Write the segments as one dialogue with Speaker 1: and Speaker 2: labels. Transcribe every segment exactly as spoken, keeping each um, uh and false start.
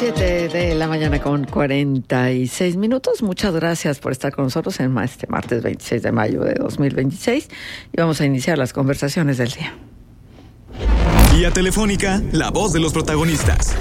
Speaker 1: Siete de la mañana con cuarenta y seis minutos. Muchas gracias por estar con nosotros en este martes veintiséis de mayo de dos mil veintiséis y vamos a iniciar las conversaciones del día.
Speaker 2: Vía telefónica, la voz de los protagonistas.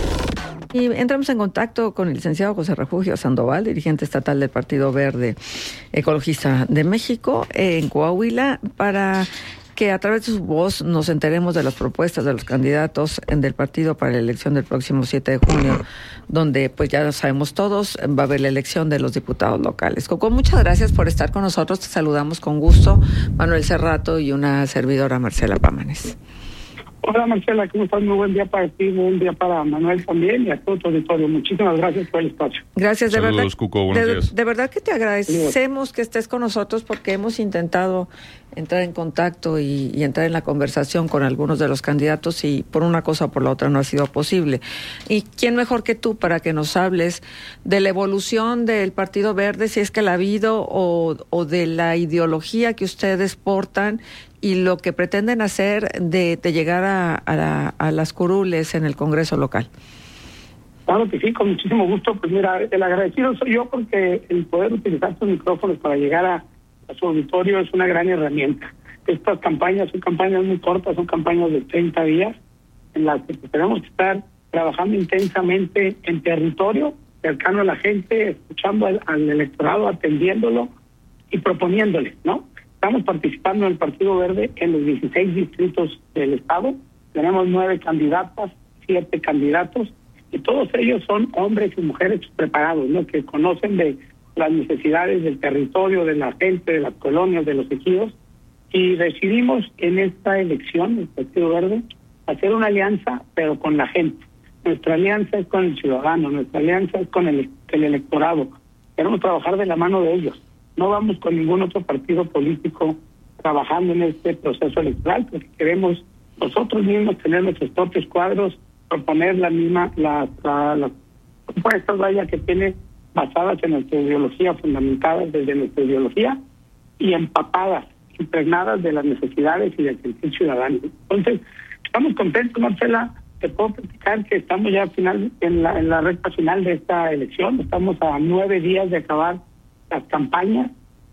Speaker 1: Y entramos en contacto con el licenciado José Refugio Sandoval, dirigente estatal del Partido Verde Ecologista de México en Coahuila, para que a través de su voz nos enteremos de las propuestas de los candidatos del partido para la elección del próximo siete de junio, donde pues ya lo sabemos todos, va a haber la elección de los diputados locales. Coco, muchas gracias por estar con nosotros, te saludamos con gusto, Manuel Cerrato y una servidora, Marcela Pámanes.
Speaker 3: Hola Marcela, ¿cómo estás? Muy buen día para ti, muy buen día para Manuel también y a todo tu auditorio. Muchísimas gracias por el espacio.
Speaker 1: Gracias, de
Speaker 4: Saludos,
Speaker 1: verdad.
Speaker 4: Cuco, buenos
Speaker 1: de,
Speaker 4: días.
Speaker 1: de verdad que te agradecemos que estés con nosotros porque hemos intentado entrar en contacto y, y entrar en la conversación con algunos de los candidatos y por una cosa o por la otra no ha sido posible. ¿Y quién mejor que tú para que nos hables de la evolución del Partido Verde, si es que la ha habido, o, o de la ideología que ustedes portan y lo que pretenden hacer de, de llegar a, a, la, a las curules en el Congreso local?
Speaker 3: Claro que sí, con muchísimo gusto. Pues mira, el agradecido soy yo porque el poder utilizar estos micrófonos para llegar a, a su auditorio es una gran herramienta. Estas campañas son campañas muy cortas, son campañas de treinta días, en las que tenemos que estar trabajando intensamente en territorio, cercano a la gente, escuchando al, al electorado, atendiéndolo y proponiéndole, ¿no? Estamos participando en el Partido Verde en los dieciséis distritos del estado. Tenemos nueve candidatas, siete candidatos, y todos ellos son hombres y mujeres preparados, ¿no? Que conocen de las necesidades del territorio, de la gente, de las colonias, de los ejidos. Y decidimos en esta elección, el Partido Verde, hacer una alianza, pero con la gente. Nuestra alianza es con el ciudadano, nuestra alianza es con el, el electorado. Queremos trabajar de la mano de ellos. No vamos con ningún otro partido político trabajando en este proceso electoral, porque queremos nosotros mismos tener nuestros propios cuadros, proponer la misma, la, la, las propuestas, vaya, que tiene basadas en nuestra ideología, fundamentadas desde nuestra ideología y empapadas, impregnadas de las necesidades y del sentir ciudadano. Entonces, estamos contentos, Marcela. Te puedo platicar que estamos ya final en la, en la recta final de esta elección. Estamos a nueve días de acabar las campañas,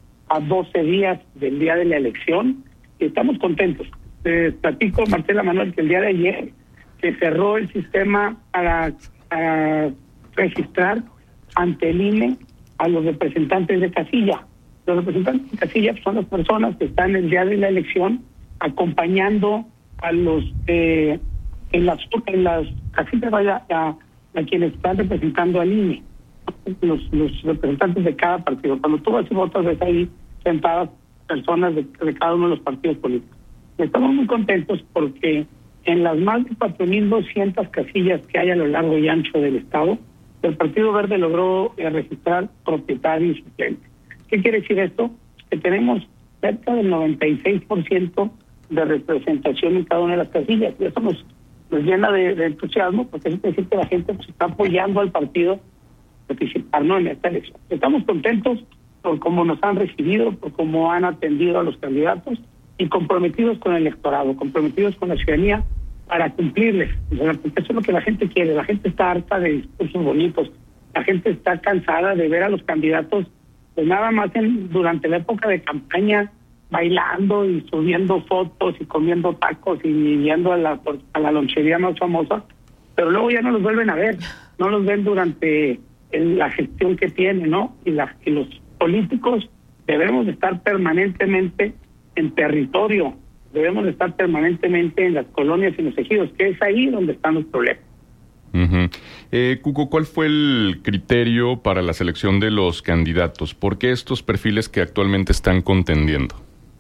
Speaker 3: a doce días del día de la elección, y estamos contentos. Te platico, Marcela, Manuel, que el día de ayer se cerró el sistema para, para registrar ante el I N E a los representantes de casilla. Los representantes de casilla son las personas que están el día de la elección acompañando a los eh, en las en las casillas, vaya, a, a quienes están representando al I N E. Los, los representantes de cada partido. Cuando tú vas y votas, ves ahí sentadas personas de, de cada uno de los partidos políticos. Estamos muy contentos porque en las más de cuatro mil doscientas casillas que hay a lo largo y ancho del estado, el Partido Verde logró eh, registrar propietario y suplente. ¿Qué quiere decir esto? Que tenemos cerca del noventa y seis por ciento de representación en cada una de las casillas. Y eso nos, nos llena de, de entusiasmo, porque es decir que la gente pues, está apoyando al partido participar, ¿no?, en esta elección. Estamos contentos por cómo nos han recibido, por cómo han atendido a los candidatos y comprometidos con el electorado, comprometidos con la ciudadanía para cumplirles. O sea, porque eso es lo que la gente quiere. La gente está harta de discursos bonitos. La gente está cansada de ver a los candidatos, pues nada más en, durante la época de campaña, bailando y subiendo fotos y comiendo tacos y yendo a la, a la lonchería más famosa, pero luego ya no los vuelven a ver. No los ven durante en la gestión que tiene, ¿no? Y, la, y los políticos debemos estar permanentemente en territorio, debemos estar permanentemente en las colonias y los ejidos, que es ahí donde están los problemas.
Speaker 4: Uh-huh. Eh, Cuco, ¿cuál fue el criterio para la selección de los candidatos? ¿Por qué estos perfiles que actualmente están contendiendo?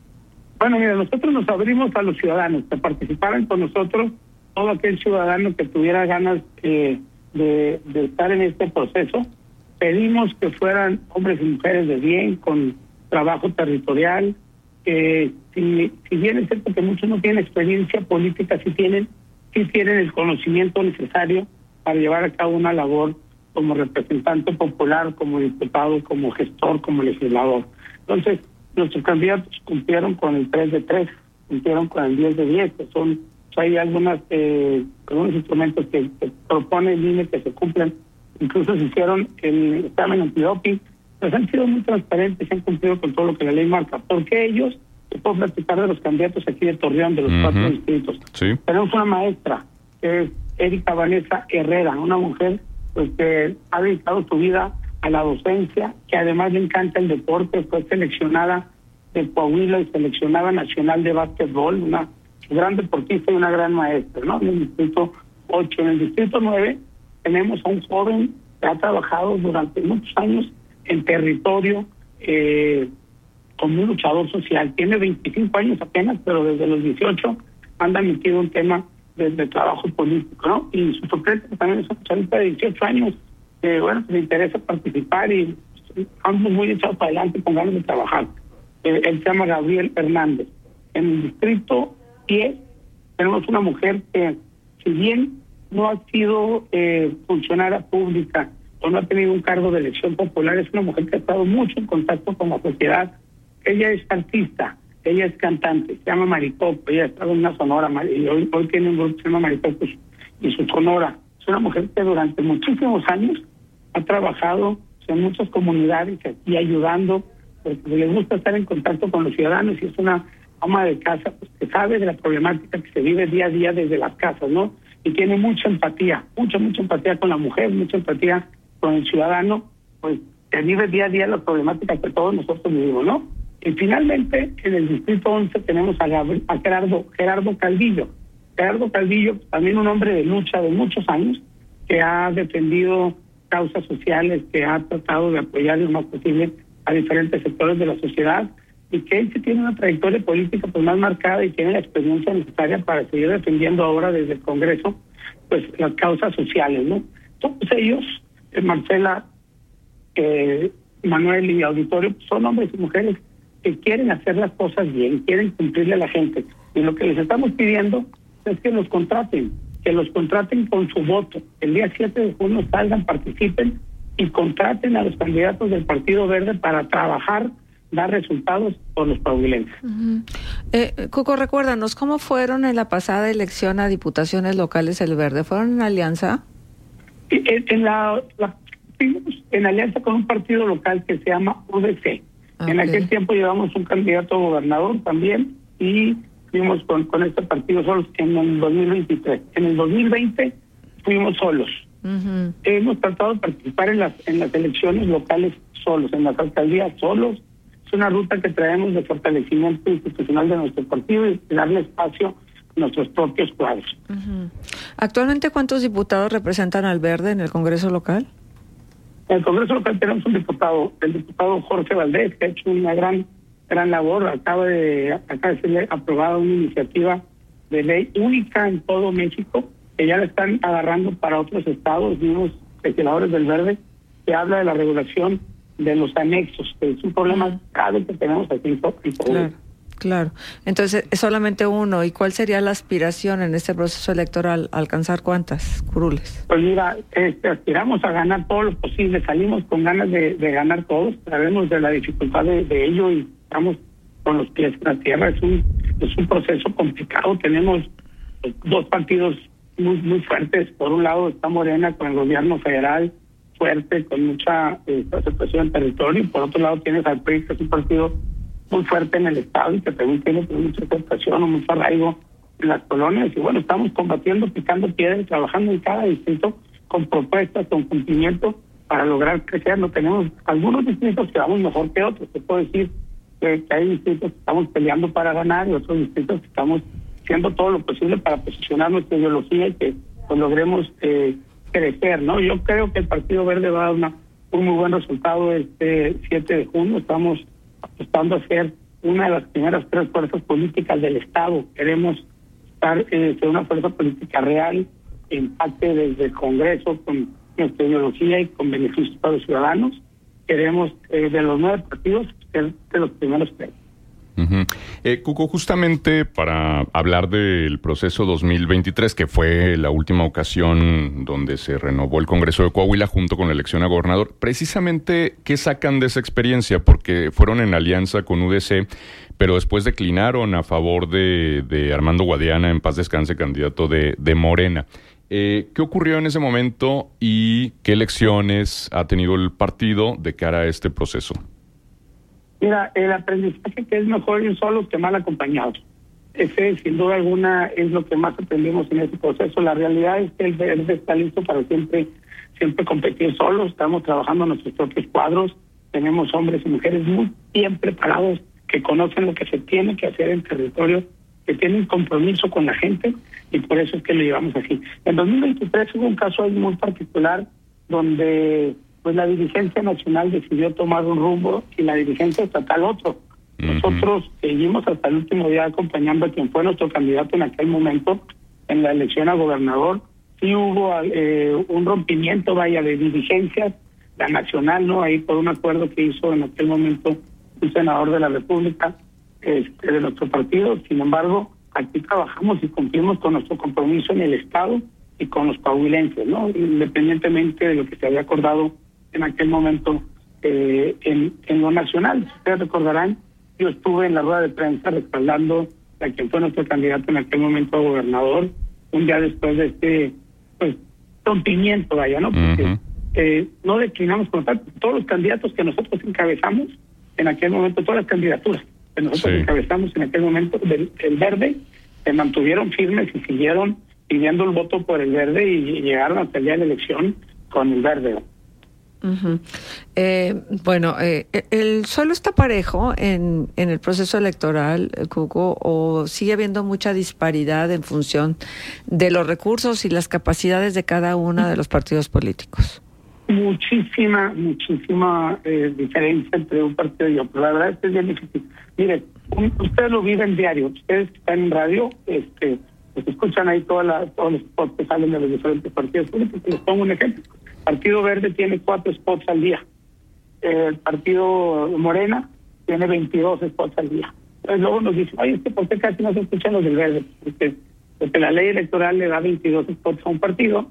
Speaker 3: Bueno, mira, nosotros nos abrimos a los ciudadanos, que participaran con nosotros todo aquel ciudadano que tuviera ganas eh, De, de estar en este proceso. Pedimos que fueran hombres y mujeres de bien, con trabajo territorial, que si, si bien es cierto que muchos no tienen experiencia política, sí tienen, sí tienen el conocimiento necesario para llevar a cabo una labor como representante popular, como diputado, como gestor, como legislador. Entonces, nuestros candidatos cumplieron con el tres de tres, cumplieron con el diez de diez, que son, hay algunas, eh, algunos instrumentos que, que propone el I N E que se cumplen incluso se hicieron el examen antidoping, pues han sido muy transparentes, se han cumplido con todo lo que la ley marca. ¿Por qué ellos? Se puedo platicar de los candidatos aquí de Torreón, de los uh-huh. cuatro distritos.
Speaker 4: Sí.
Speaker 3: Tenemos una maestra, que es Erika Vanessa Herrera, una mujer pues que ha dedicado su vida a la docencia, que además le encanta el deporte, fue seleccionada de Coahuila y seleccionada nacional de básquetbol, una gran deportista y una gran maestra, ¿no? En el distrito ocho. En el distrito nueve tenemos a un joven que ha trabajado durante muchos años en territorio eh, como un luchador social. Tiene veinticinco años apenas, pero desde los dieciocho anda metido un tema de, de trabajo político, ¿no? Y su suplente también es una chavita de dieciocho años, que bueno, pues le interesa participar y ambos muy echados para adelante con ganas de trabajar. Eh, él se llama Gabriel Hernández. En el distrito diez tenemos una mujer que, si bien no ha sido eh, funcionaria pública o no ha tenido un cargo de elección popular, es una mujer que ha estado mucho en contacto con la sociedad. Ella es artista, ella es cantante, se llama Maricopo, ella ha estado en una sonora, y hoy, hoy tiene un grupo que se llama Maricopo y su sonora. Es una mujer que durante muchísimos años ha trabajado en muchas comunidades aquí ayudando, porque le gusta estar en contacto con los ciudadanos y es una ama de casa pues, que sabe de la problemática que se vive día a día desde las casas, ¿no? Y tiene mucha empatía, mucha, mucha empatía con la mujer, mucha empatía con el ciudadano, pues que vive día a día la problemática que todos nosotros vivimos, ¿no? Y finalmente, en el distrito once tenemos a, Gabriel, a Gerardo, Gerardo Calvillo. Gerardo Calvillo, también un hombre de lucha de muchos años, que ha defendido causas sociales, que ha tratado de apoyar lo más posible a diferentes sectores de la sociedad, y que él sí tiene una trayectoria política pues más marcada y tiene la experiencia necesaria para seguir defendiendo ahora desde el Congreso pues las causas sociales, ¿no? Todos ellos, eh, Marcela, eh, Manuel y Auditorio, pues, son hombres y mujeres que quieren hacer las cosas bien, quieren cumplirle a la gente, y lo que les estamos pidiendo es que los contraten, que los contraten con su voto. El día siete de junio salgan, participen y contraten a los candidatos del Partido Verde para trabajar, dar resultados por los coahuilenses.
Speaker 1: Uh-huh. eh, Cuco, recuérdanos, ¿cómo fueron en la pasada elección a diputaciones locales el Verde? ¿Fueron en alianza?
Speaker 3: En, en la, la en alianza con un partido local que se llama U D C. Okay. En aquel tiempo llevamos un candidato a gobernador también y fuimos con, con este partido solos en el dos mil veintitrés. En el dos mil veinte fuimos solos. Uh-huh. Hemos tratado de participar en las en las elecciones locales solos, en las alcaldías solos. Es una ruta que traemos de fortalecimiento institucional de nuestro partido y darle espacio a nuestros propios cuadros.
Speaker 1: Uh-huh. ¿Actualmente cuántos diputados representan al Verde en el Congreso local?
Speaker 3: En el Congreso local tenemos un diputado, el diputado Jorge Valdés, que ha hecho una gran gran labor. Acaba de, acaba de ser aprobada una iniciativa de ley única en todo México, que ya la están agarrando para otros estados, unos legisladores del Verde, que habla de la regulación de los anexos, que es un problema grave que tenemos aquí en todo.
Speaker 1: Claro, claro. Entonces, es solamente uno. ¿Y cuál sería la aspiración en este proceso electoral? ¿Alcanzar cuántas curules?
Speaker 3: Pues mira, este, aspiramos a ganar todo lo posible. Salimos con ganas de, de ganar todos. Sabemos de la dificultad de, de ello y estamos con los pies en la tierra. Es un, es un proceso complicado. Tenemos dos partidos muy, muy fuertes. Por un lado está Morena con el gobierno federal fuerte, con mucha eh, aceptación en territorio, y por otro lado tienes al P R I, que es un partido muy fuerte en el estado y que también tiene pues, mucha aceptación o mucho arraigo en las colonias. Y bueno, estamos combatiendo, picando piedras, trabajando en cada distrito con propuestas, con cumplimiento para lograr crecer. No tenemos algunos distritos que vamos mejor que otros. Te puedo decir que, que hay distritos que estamos peleando para ganar y otros distritos que estamos haciendo todo lo posible para posicionar nuestra ideología y que pues, logremos eh, crecer, ¿no? Yo creo que el Partido Verde va a dar una, un muy buen resultado este siete de junio. Estamos apostando a ser una de las primeras tres fuerzas políticas del Estado. Queremos estar, eh, ser una fuerza política real, que impacte desde el Congreso con nuestra ideología y con beneficios para los ciudadanos. Queremos, eh, de los nueve partidos, ser de los primeros tres.
Speaker 4: Uh-huh. Eh, Cuco, justamente para hablar del proceso dos mil veintitrés, que fue la última ocasión donde se renovó el Congreso de Coahuila junto con la elección a gobernador, precisamente, ¿qué sacan de esa experiencia? Porque fueron en alianza con U D C, pero después declinaron a favor de, de Armando Guadiana, en paz descanse, candidato de, de Morena. Eh, ¿Qué ocurrió en ese momento y qué lecciones ha tenido el partido de cara a este proceso?
Speaker 3: Mira, el aprendizaje que es mejor ir solos que mal acompañados. Ese, sin duda alguna, es lo que más aprendimos en este proceso. La realidad es que el Verde está listo para siempre, siempre competir solos. Estamos trabajando en nuestros propios cuadros. Tenemos hombres y mujeres muy bien preparados que conocen lo que se tiene que hacer en territorio, que tienen compromiso con la gente, y por eso es que lo llevamos así. En dos mil veintitrés hubo un caso ahí muy particular donde pues la dirigencia nacional decidió tomar un rumbo y la dirigencia estatal otro. Uh-huh. Nosotros seguimos hasta el último día acompañando a quien fue nuestro candidato en aquel momento en la elección a gobernador. Sí hubo eh, un rompimiento, vaya, de dirigencias, la nacional, ¿no? Ahí por un acuerdo que hizo en aquel momento un senador de la República, este, de nuestro partido. Sin embargo, aquí trabajamos y cumplimos con nuestro compromiso en el Estado y con los coahuilenses, ¿no? Independientemente de lo que se había acordado en aquel momento eh, en, en lo nacional. Ustedes recordarán, yo estuve en la rueda de prensa respaldando a quien fue nuestro candidato en aquel momento a gobernador, un día después de este, pues, rompimiento, vaya, ¿no? Porque uh-huh. eh, no declinamos con tal, todos los candidatos que nosotros encabezamos en aquel momento, todas las candidaturas que nosotros sí. encabezamos en aquel momento del el Verde, se mantuvieron firmes y siguieron pidiendo el voto por el Verde y llegaron hasta el día de la elección con el Verde.
Speaker 1: Uh-huh. Eh, bueno, eh, ¿el suelo está parejo en, en el proceso electoral, Cuco, o sigue habiendo mucha disparidad en función de los recursos y las capacidades de cada uno de los partidos políticos?
Speaker 3: Muchísima, muchísima eh, diferencia entre un partido y otro. La verdad es que es bien difícil. Mire, un, ustedes lo viven diario, ustedes que están en radio, este, pues escuchan ahí toda la, todos los spots que salen de los diferentes partidos políticos. Les pongo un ejemplo. Partido Verde tiene cuatro spots al día. El Partido Morena tiene veintidós spots al día. Entonces luego nos dicen, oye, ¿por qué casi no se escuchan los del Verde? Porque, porque la ley electoral le da veintidós spots a un partido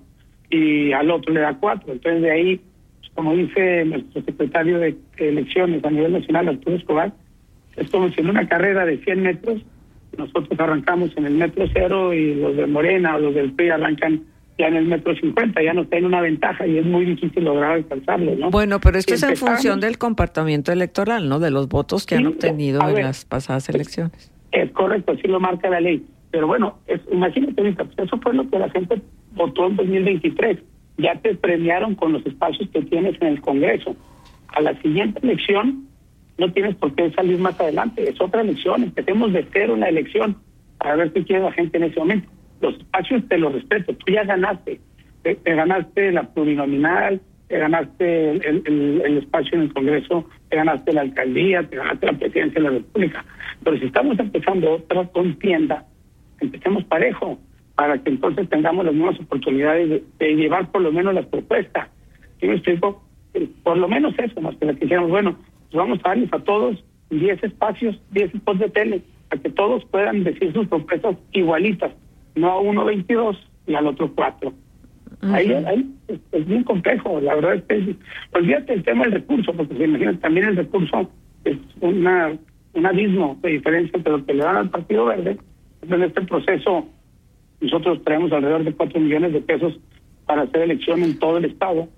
Speaker 3: y al otro le da cuatro. Entonces de ahí, pues, como dice nuestro secretario de elecciones a nivel nacional, Arturo Escobar, es como si en una carrera de cien metros, nosotros arrancamos en el metro cero y los de Morena o los del P R I arrancan ya en el metro cincuenta, ya nos tiene una ventaja y es muy difícil lograr alcanzarlo, ¿no?
Speaker 1: Bueno, pero esto es en función del comportamiento electoral, ¿no? De los votos que sí, han obtenido en ver, las pasadas elecciones.
Speaker 3: Es, es correcto, así lo marca la ley. Pero bueno, es, imagínate ahorita, pues eso fue lo que la gente votó en dos mil veintitrés. Ya te premiaron con los espacios que tienes en el Congreso. A la siguiente elección no tienes por qué salir más adelante. Es otra elección, empecemos de cero en la elección para ver qué quiere la gente en ese momento. Los espacios te los respeto, tú ya ganaste, te, te ganaste la plurinominal, te ganaste el, el, el espacio en el Congreso, te ganaste la alcaldía, te ganaste la presidencia de la República. Pero si estamos empezando otra contienda, empecemos parejo, para que entonces tengamos las mismas oportunidades de, de llevar por lo menos las propuestas. ¿Sí me explico? Por lo menos eso, más que la que hicimos, bueno, pues vamos a darles a todos diez espacios, diez spots de tele, para que todos puedan decir sus propuestas igualitas. No a uno veintidós y al otro cuatro. Uh-huh. Ahí, ahí es, es bien complejo, la verdad es que es, olvídate el tema del recurso, porque se imagina también el recurso es una un abismo de diferencia entre lo que le dan al Partido Verde. En este proceso nosotros traemos alrededor de cuatro millones de pesos para hacer elección en todo el estado,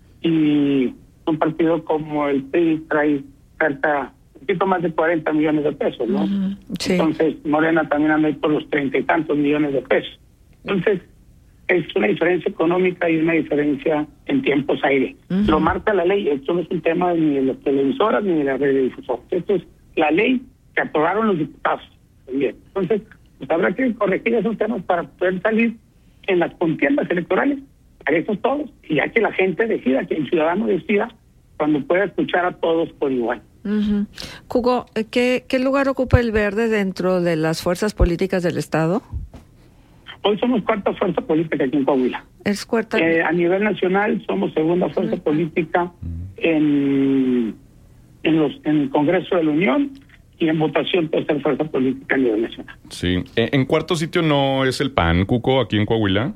Speaker 3: y un partido como el P R I trae cerca un poquito más de cuarenta millones de pesos, ¿no? Uh-huh. Sí. Entonces, Morena también anda ahí por los treinta y tantos millones de pesos. Entonces, es una diferencia económica y una diferencia en tiempos aire. Uh-huh. Lo marca la ley. Esto no es un tema ni de las televisoras ni de la radiodifusora. Esto es la ley que aprobaron los diputados también. Entonces, pues habrá que corregir esos temas para poder salir en las contiendas electorales, a esos todos, y ya que la gente decida, que el ciudadano decida, cuando pueda escuchar a todos por igual.
Speaker 1: Uh-huh. Cuco, ¿qué, ¿qué lugar ocupa el Verde dentro de las fuerzas políticas del Estado?
Speaker 3: Hoy somos cuarta fuerza política aquí en Coahuila.
Speaker 1: ¿Es cuarta?
Speaker 3: Eh, a nivel nacional somos segunda fuerza uh-huh. política en, en, los, en el Congreso de la Unión, y en votación tercera fuerza política a nivel nacional.
Speaker 4: Sí. ¿En cuarto sitio no es el P A N, Cuco, aquí en Coahuila?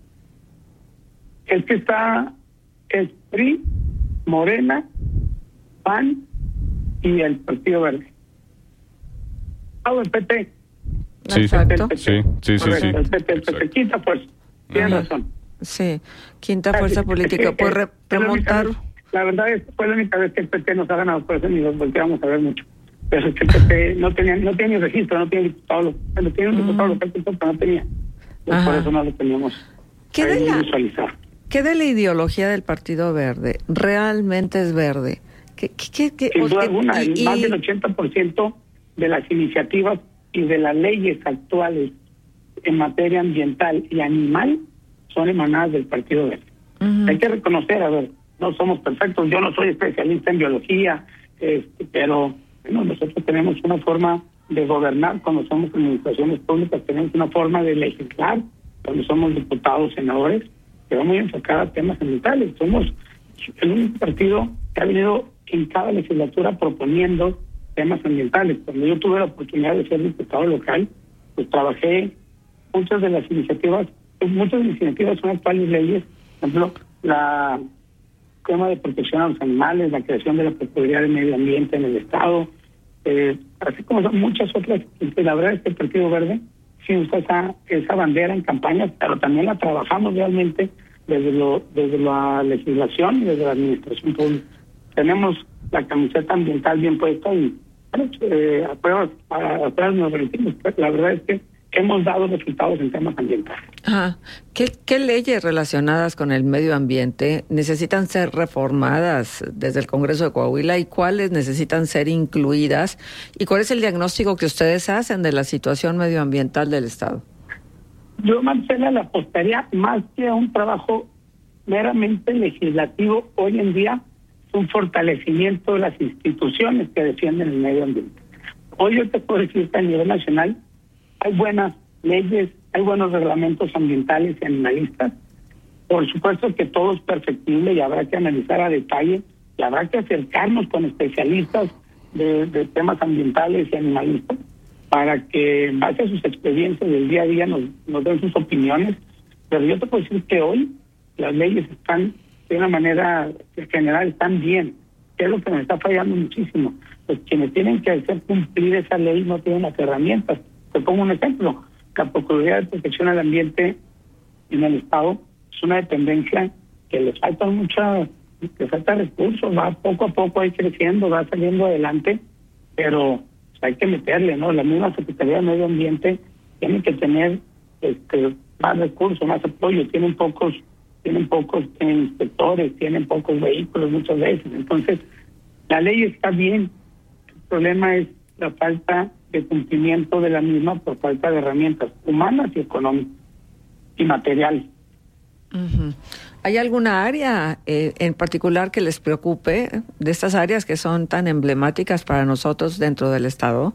Speaker 3: Es que está el P R I, Morena, P A N y el Partido Verde. Ah, el P T.
Speaker 4: Sí,
Speaker 1: Exacto.
Speaker 4: sí, sí, sí, sí.
Speaker 3: El P T, el P T quita, pues, tiene razón.
Speaker 1: Sí, quinta fuerza política. Pues re- remontar...
Speaker 3: La verdad es que fue la única vez que el P T nos ha ganado, por eso ni los volteamos a ver mucho. Pero es que el P T no tenía, no tenía ni registro, no tenía diputado local, no tenía un diputado local, pero no tenía. Pues por eso no lo teníamos
Speaker 1: ¿Qué de la,
Speaker 3: visualizar.
Speaker 1: ¿Qué de la ideología del Partido Verde realmente es verde? ¿Qué, qué, qué,
Speaker 3: Sin duda
Speaker 1: qué,
Speaker 3: alguna,
Speaker 1: y,
Speaker 3: el más del ochenta por ciento de las iniciativas y de las leyes actuales en materia ambiental y animal son emanadas del Partido Verde. Uh-huh. Hay que reconocer, a ver, no somos perfectos, yo no soy especialista en biología, este, pero bueno, nosotros tenemos una forma de gobernar cuando somos administraciones públicas, tenemos una forma de legislar cuando somos diputados, senadores, que va muy enfocada a temas ambientales. Somos el único partido que ha venido en cada legislatura proponiendo temas ambientales. Cuando yo tuve la oportunidad de ser diputado local, pues trabajé muchas de las iniciativas, muchas de las iniciativas son actuales leyes, por ejemplo, la tema de protección a los animales, la creación de la Procuraduría de Medio Ambiente en el Estado, eh, así como son muchas otras. La verdad es que el Partido Verde sí usa esa, esa bandera en campañas, pero también la trabajamos realmente desde lo desde la legislación y desde la administración pública. Tenemos la camiseta ambiental bien puesta y bueno, eh, a pruebas, a, a pruebas nos remitimos. La verdad es que hemos dado resultados en temas ambientales.
Speaker 1: Ah, ¿qué, ¿Qué leyes relacionadas con el medio ambiente necesitan ser reformadas desde el Congreso de Coahuila y cuáles necesitan ser incluidas? ¿Y cuál es el diagnóstico que ustedes hacen de la situación medioambiental del Estado?
Speaker 3: Yo, Marcela, le apostaría más que a un trabajo meramente legislativo. Hoy en día es un fortalecimiento de las instituciones que defienden el medio ambiente. Hoy yo te puedo decir que a nivel nacional hay buenas leyes, hay buenos reglamentos ambientales y animalistas. Por supuesto que todo es perfectible y habrá que analizar a detalle y habrá que acercarnos con especialistas de, de temas ambientales y animalistas para que en base a sus experiencias del día a día nos, nos den sus opiniones. Pero yo te puedo decir que hoy las leyes están de una manera general, están bien. ¿Qué es lo que nos está fallando muchísimo? Pues quienes tienen que hacer cumplir esa ley no tienen las herramientas. Te pongo un ejemplo, la Procuraduría de Protección al Ambiente en el Estado es una dependencia que le falta mucha, le falta recursos, va poco a poco ahí creciendo, va saliendo adelante, pero pues, hay que meterle, ¿no? La misma Secretaría de Medio Ambiente tiene que tener este más recursos, más apoyo, tienen pocos, tienen pocos eh, inspectores, tienen pocos vehículos muchas veces, entonces la ley está bien, el problema es la falta de cumplimiento de la misma por falta de herramientas humanas y económicas y materiales.
Speaker 1: Uh-huh. ¿Hay alguna área eh, en particular que les preocupe de estas áreas que son tan emblemáticas para nosotros dentro del Estado?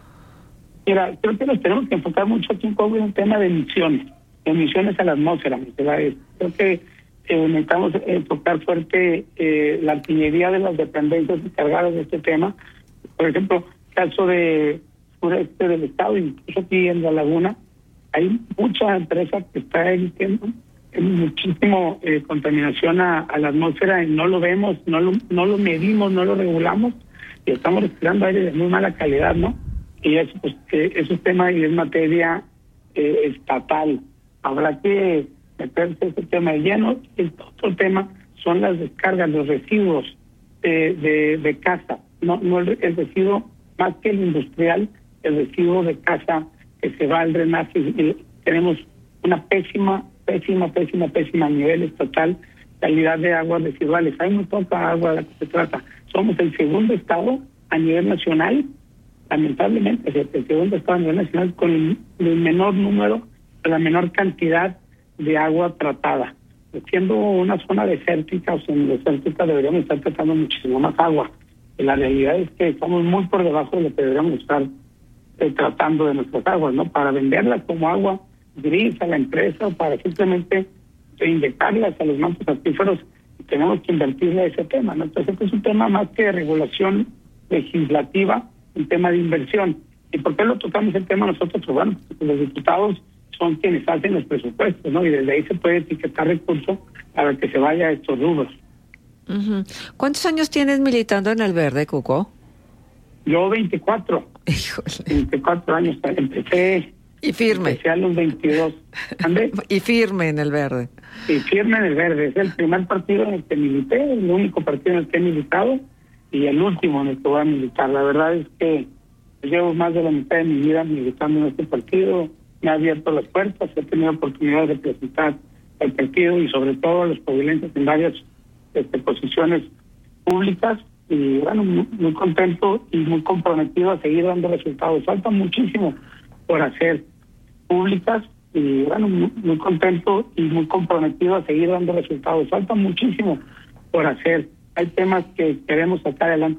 Speaker 3: Mira, creo que nos tenemos que enfocar mucho aquí en Coahuila en un tema de emisiones, emisiones a la atmósfera. Creo que eh, necesitamos enfocar fuerte eh, la artillería de las dependencias encargadas de este tema. Por ejemplo, caso de sureste del estado, incluso aquí en La Laguna, hay mucha empresa que está emitiendo muchísimo eh, contaminación a, a la atmósfera y no lo vemos, no lo, no lo medimos, no lo regulamos y estamos respirando aire de muy mala calidad, ¿no? Y eso, pues, eh, es un tema y es materia eh, estatal. Habrá que meterse ese tema de lleno. El otro tema son las descargas, los residuos eh, de, de casa, no, no el, el residuo más que el industrial, el residuo de casa que se va al drenaje. Y tenemos una pésima, pésima, pésima, pésima a nivel estatal calidad de aguas residuales. Hay muy poca agua de la que se trata. Somos el segundo estado a nivel nacional, lamentablemente, el segundo estado a nivel nacional con el, el menor número, la menor cantidad de agua tratada. Siendo una zona desértica o semidesértica, deberíamos estar tratando muchísimo más agua. La realidad es que estamos muy por debajo de lo que deberíamos estar eh, tratando de nuestras aguas, ¿no? Para venderlas como agua gris a la empresa o para simplemente inyectarlas a los mantos acuíferos, tenemos que invertirle a ese tema, ¿no? Entonces, este es un tema más que de regulación legislativa, un tema de inversión. ¿Y por qué lo tocamos el tema nosotros? Pues bueno, porque los diputados son quienes hacen los presupuestos, ¿no? Y desde ahí se puede etiquetar recursos para que se vaya a estos rubros.
Speaker 1: Uh-huh. ¿Cuántos años tienes militando en el Verde, Cuco?
Speaker 3: Yo veinticuatro.
Speaker 1: Híjole.
Speaker 3: veinticuatro años. Empecé
Speaker 1: Y firme.
Speaker 3: Especial los veintidós. ¿Ande?
Speaker 1: Y firme en el verde.
Speaker 3: Y firme en el verde. Es el primer partido en el que milité, el único partido en el que he militado y el último en el que voy a militar. La verdad es que llevo más de la mitad de mi vida militando en este partido. Me ha abierto las puertas, he tenido oportunidad de presentar el partido y sobre todo los provinciales en varias este, posiciones públicas. Y bueno, muy, muy contento y muy comprometido a seguir dando resultados. Falta muchísimo por hacer públicas y bueno, muy, muy contento y muy comprometido a seguir dando resultados. Falta muchísimo por hacer. Hay temas que queremos sacar adelante